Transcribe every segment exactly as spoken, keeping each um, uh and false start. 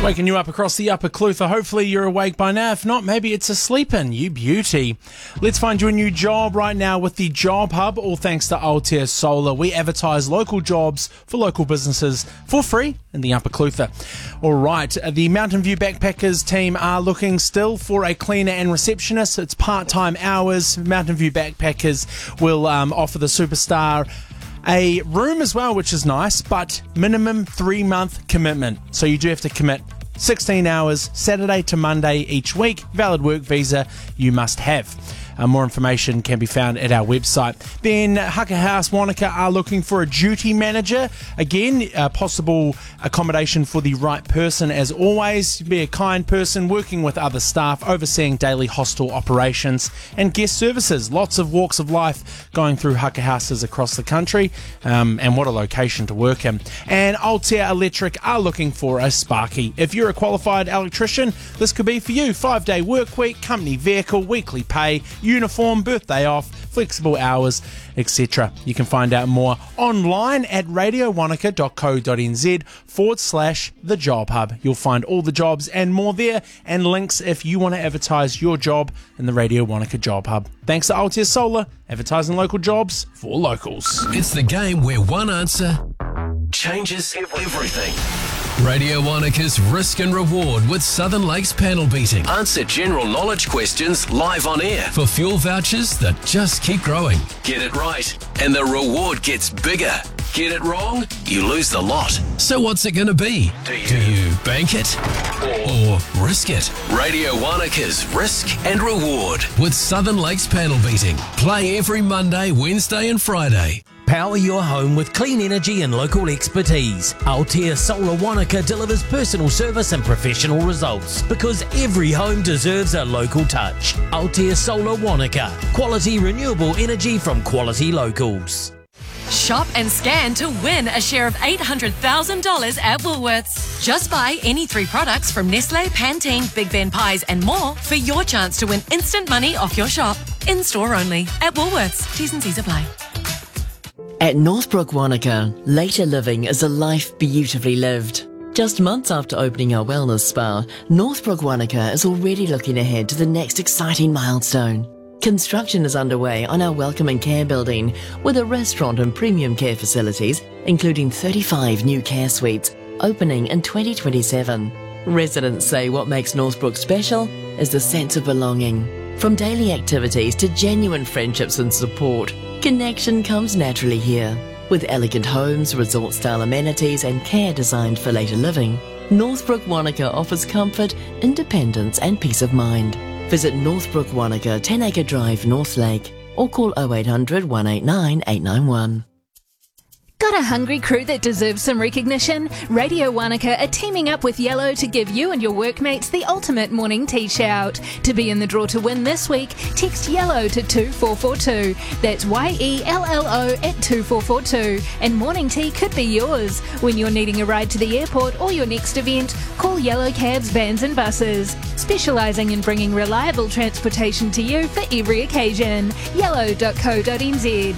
Waking you up across the Upper Clutha. Hopefully you're awake by now. If not, maybe it's a sleep-in. You beauty. Let's find you a new job right now with the Job Hub, all thanks to Aotea Solar. We advertise local jobs for local businesses for free in the Upper Clutha. All right, the Mountain View Backpackers team are looking still for a cleaner and receptionist. It's part-time hours. Mountain View Backpackers will um, offer the superstar a room as well, which is nice, but minimum three-month commitment. So you do have to commit sixteen hours, Saturday to Monday each week. Valid work visa you must have. Uh, more information can be found at our website. Then Haka House Wanaka are looking for a duty manager. Again, uh, possible accommodation for the right person as always. Be a kind person working with other staff, overseeing daily hostel operations and guest services. Lots of walks of life going through Haka Houses across the country, um, and what a location to work in. And Aotea Electric are looking for a sparky. If you're a qualified electrician, this could be for you. Five-day work week, company vehicle, weekly pay, uniform, birthday off, flexible hours, et cetera. You can find out more online at radio wanaka dot co dot n z forward slash the job hub. You'll find all the jobs and more there, and links if you want to advertise your job in the Radio Wanaka Job Hub. Thanks to Aotea Solar, advertising local jobs for locals. It's the game where one answer changes everything. Radio Wanaka's Risk and Reward with Southern Lakes panel beating. Answer general knowledge questions live on air for fuel vouchers that just keep growing. Get it right, and the reward gets bigger. Get it wrong, you lose the lot. So what's it going to be? Do you, Do you bank it or, or risk it? Radio Wanaka's Risk and Reward with Southern Lakes panel beating. Play every Monday, Wednesday and Friday. Power your home with clean energy and local expertise. Aotea Solar Wanaka delivers personal service and professional results because every home deserves a local touch. Aotea Solar Wanaka. Quality renewable energy from quality locals. Shop and scan to win a share of eight hundred thousand dollars at Woolworths. Just buy any three products from Nestle, Pantene, Big Ben Pies and more for your chance to win instant money off your shop. In store only at Woolworths. T's and C's apply. At Northbrook Wanaka, later living is a life beautifully lived. Just months after opening our wellness spa, Northbrook Wanaka is already looking ahead to the next exciting milestone. Construction is underway on our Welcome and Care building with a restaurant and premium care facilities, including thirty-five new care suites, opening in twenty twenty-seven. Residents say what makes Northbrook special is the sense of belonging. From daily activities to genuine friendships and support, connection comes naturally here. With elegant homes, resort-style amenities and care designed for later living, Northbrook Wanaka offers comfort, independence and peace of mind. Visit Northbrook Wanaka, ten acre Drive, North Lake, or call oh eight hundred, one eight nine, eight nine one. Got a hungry crew that deserves some recognition? Radio Wanaka are teaming up with Yellow to give you and your workmates the ultimate morning tea shout. To be in the draw to win this week, text YELLOW to two four four two. That's Y E L L O at two four four two. And morning tea could be yours. When you're needing a ride to the airport or your next event, call Yellow Cabs, Vans and Buses. Specialising in bringing reliable transportation to you for every occasion. yellow dot co dot n z.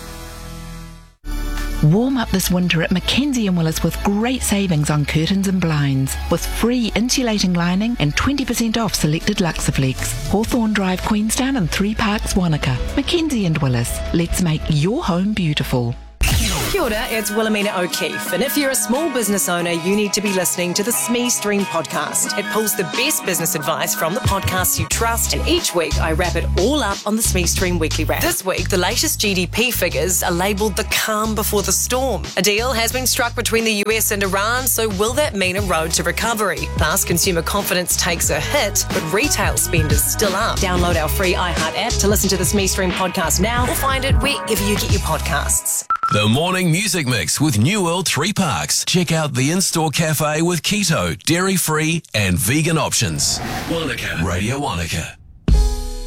Warm up this winter at Mackenzie and Willis with great savings on curtains and blinds, with free insulating lining and twenty percent off selected Luxaflex. Hawthorne Drive, Queenstown and Three Parks, Wanaka. Mackenzie and Willis. Let's make your home beautiful. Kia ora, it's Wilhelmina O'Keefe, and if you're a small business owner, you need to be listening to the S M E Stream podcast. It pulls the best business advice from the podcasts you trust, and each week I wrap it all up on the S M E Stream weekly wrap. This week, the latest G D P figures are labelled the calm before the storm. A deal has been struck between the U S and Iran, so will that mean a road to recovery? Plus, consumer confidence takes a hit, but retail spend is still up. Download our free iHeart app to listen to the S M E Stream podcast now, or find it wherever you get your podcasts. The Morning Music Mix with New World Three Parks. Check out the in-store cafe with keto, dairy-free and vegan options. Wanaka. Radio Wanaka.